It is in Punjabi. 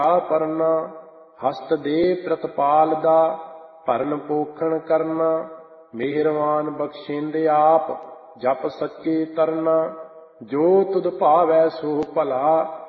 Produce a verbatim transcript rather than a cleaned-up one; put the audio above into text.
ਪਰਨਾ, ਹਸਤ ਦੇ ਪ੍ਰਤਪਾਲ ਦਾ, ਭਰਨ ਪੋਖਣ ਕਰਨਾ, ਮਿਹਰਵਾਨ ਬਖਸ਼ੇਂਦੇ ਆਪ, ਜਪ ਸੱਚੇ ਤਰਨਾ। ਜੋ ਤੁਧ ਭਾਵੈ ਸੋ ਭਲਾ,